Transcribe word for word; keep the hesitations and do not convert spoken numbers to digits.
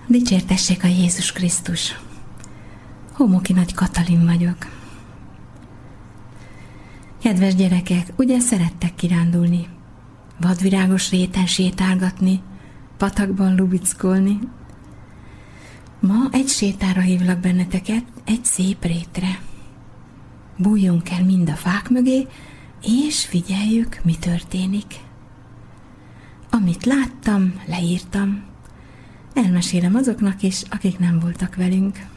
Dicsértessék a Jézus Krisztus! Homoki Nagy Katalin vagyok. Kedves gyerekek, ugye szerettek kirándulni? Vadvirágos réten sétálgatni, patakban lubickolni? Ma egy sétára hívlak benneteket, egy szép rétre. Bújjunk el mind a fák mögé, és figyeljük, mi történik. Amit láttam, leírtam. Elmesélem azoknak is, akik nem voltak velünk.